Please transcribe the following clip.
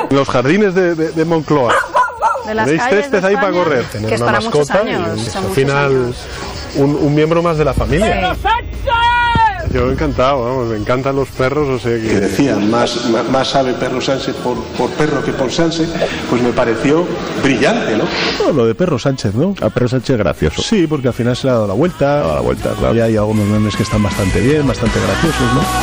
Los jardines de Moncloa. Tenéis césped ahí para correr. Tener una mascota y al final un miembro más de la familia. Sí. Yo encantado, vamos, me encantan los perros, o sea que decían más sabe Perro Sánchez por perro que por Sánchez, pues me pareció brillante, ¿no? No, lo de Perro Sánchez, ¿no? A Perro Sánchez gracioso. Sí, porque al final se le ha dado la vuelta. Claro. Y hay algunos memes que están bastante bien, bastante graciosos, ¿no?